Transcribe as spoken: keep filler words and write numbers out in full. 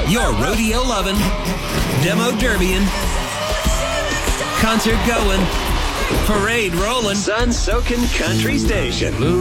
You're rodeo loving, demo derbying, concert going, parade rolling, sun soaking country station.